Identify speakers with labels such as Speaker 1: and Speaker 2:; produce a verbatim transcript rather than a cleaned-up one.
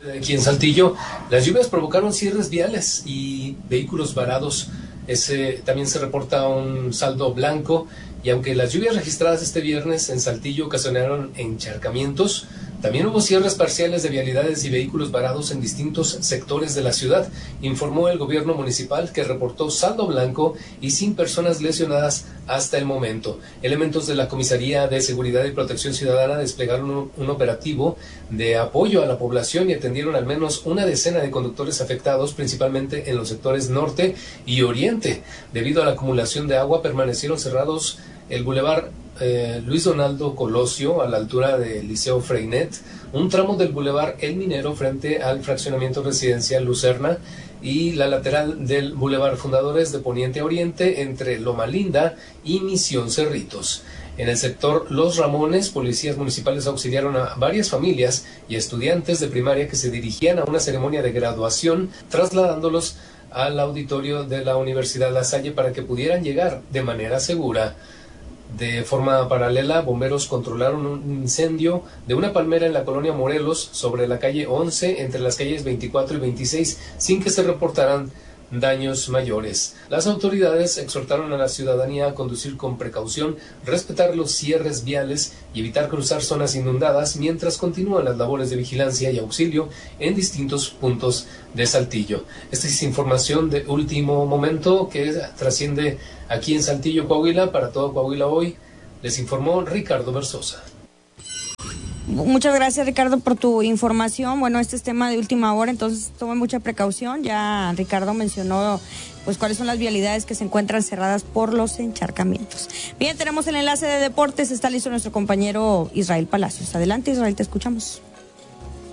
Speaker 1: Aquí en Saltillo, las lluvias provocaron cierres viales y vehículos varados. Ese, también se reporta un saldo blanco, y aunque las lluvias registradas este viernes en Saltillo ocasionaron encharcamientos, también hubo cierres parciales de vialidades y vehículos varados en distintos sectores de la ciudad, informó el gobierno municipal, que reportó saldo blanco y sin personas lesionadas hasta el momento. Elementos de la Comisaría de Seguridad y Protección Ciudadana desplegaron un, un operativo de apoyo a la población y atendieron al menos una decena de conductores afectados, principalmente en los sectores norte y oriente. Debido a la acumulación de agua, permanecieron cerrados el bulevar eh, Luis Donaldo Colosio a la altura del Liceo Freinet, un tramo del bulevar El Minero frente al fraccionamiento residencial Lucerna y la lateral del bulevar Fundadores de Poniente a Oriente entre Loma Linda y Misión Cerritos. En el sector Los Ramones, policías municipales auxiliaron a varias familias y estudiantes de primaria que se dirigían a una ceremonia de graduación, trasladándolos al auditorio de la Universidad La Salle para que pudieran llegar de manera segura. De forma paralela, bomberos controlaron un incendio de una palmera en la colonia Morelos sobre la calle once entre las calles veinticuatro y veintiséis sin que se reportaran daños mayores. Las autoridades exhortaron a la ciudadanía a conducir con precaución, respetar los cierres viales y evitar cruzar zonas inundadas mientras continúan las labores de vigilancia y auxilio en distintos puntos de Saltillo. Esta es información de último momento que trasciende aquí en Saltillo, Coahuila. Para todo Coahuila hoy, les informó Ricardo Versosa.
Speaker 2: Muchas gracias, Ricardo, por tu información. Bueno, este es tema de última hora, entonces tome mucha precaución. Ya Ricardo mencionó pues cuáles son las vialidades que se encuentran cerradas por los encharcamientos. Bien, tenemos el enlace de deportes, está listo nuestro compañero Israel Palacios. Adelante, Israel, te escuchamos.